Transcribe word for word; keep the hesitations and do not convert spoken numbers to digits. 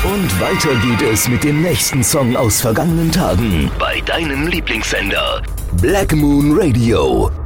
Und weiter geht es mit dem nächsten Song aus vergangenen Tagen bei deinem Lieblingssender Black Moon Radio.